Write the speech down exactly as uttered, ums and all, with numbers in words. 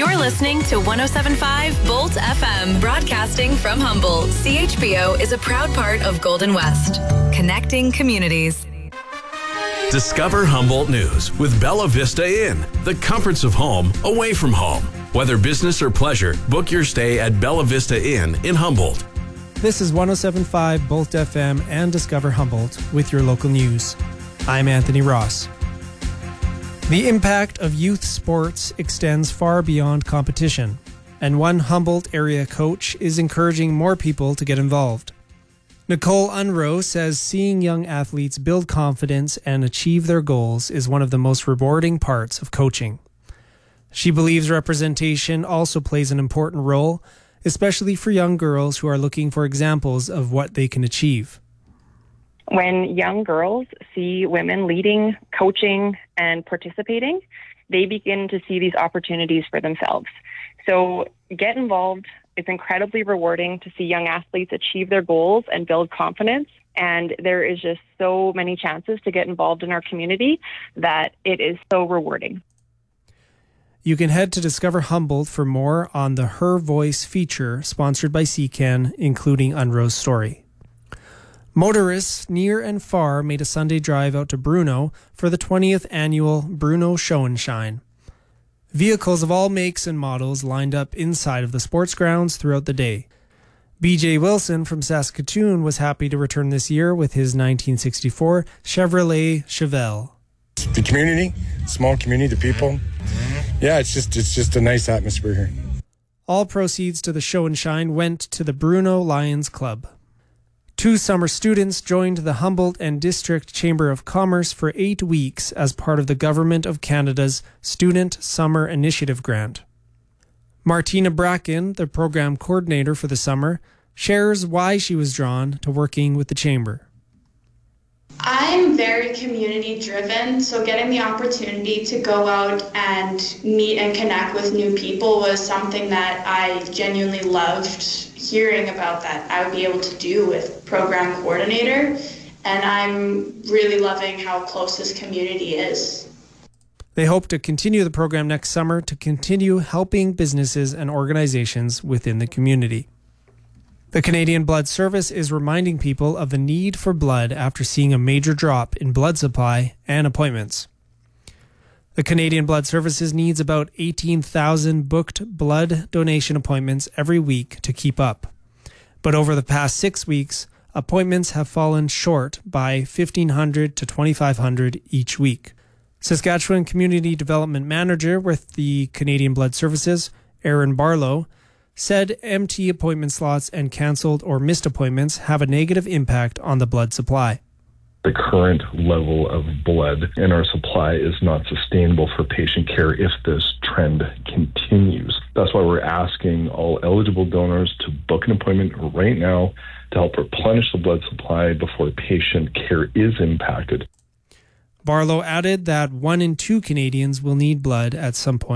You're listening to one oh seven point five Bolt F M, broadcasting from Humboldt. C H B O is a proud part of Golden West, connecting communities. Discover Humboldt News with Bella Vista Inn, the comforts of home away from home. Whether business or pleasure, book your stay at Bella Vista Inn in Humboldt. This is one oh seven point five Bolt F M and Discover Humboldt with your local news. I'm Anthony Ross. The impact of youth sports extends far beyond competition, and one Humboldt area coach is encouraging more people to get involved. Nicole Unroe says seeing young athletes build confidence and achieve their goals is one of the most rewarding parts of coaching. She believes representation also plays an important role, especially for young girls who are looking for examples of what they can achieve. When young girls see women leading, coaching, and participating, they begin to see these opportunities for themselves. So get involved. It's incredibly rewarding to see young athletes achieve their goals and build confidence. And there is just so many chances to get involved in our community that it is so rewarding. You can head to Discover Humboldt for more on the Her Voice feature sponsored by C C A N, including Unroe's story. Motorists near and far made a Sunday drive out to Bruno for the twentieth annual Bruno Show and Shine. Vehicles of all makes and models lined up inside of the sports grounds throughout the day. B J Wilson from Saskatoon was happy to return this year with his nineteen sixty-four Chevrolet Chevelle. The community, small community, the people. Yeah, it's just it's just a nice atmosphere here. All proceeds to the Show and Shine went to the Bruno Lions Club. Two summer students joined the Humboldt and District Chamber of Commerce for eight weeks as part of the Government of Canada's Student Summer Initiative Grant. Martina Bracken, the program coordinator for the summer, shares why she was drawn to working with the Chamber. I'm very community driven, so getting the opportunity to go out and meet and connect with new people was something that I genuinely loved hearing about that I would be able to do with program coordinator, and I'm really loving how close this community is. They hope to continue the program next summer to continue helping businesses and organizations within the community. The Canadian Blood Service is reminding people of the need for blood after seeing a major drop in blood supply and appointments. The Canadian Blood Services needs about eighteen thousand booked blood donation appointments every week to keep up. But over the past six weeks, appointments have fallen short by fifteen hundred to twenty-five hundred each week. Saskatchewan Community Development Manager with the Canadian Blood Services, Aaron Barlow, said empty appointment slots and cancelled or missed appointments have a negative impact on the blood supply. The current level of blood in our supply is not sustainable for patient care if this trend continues. That's why we're asking all eligible donors to book an appointment right now to help replenish the blood supply before patient care is impacted. Barlow added that one in two Canadians will need blood at some point.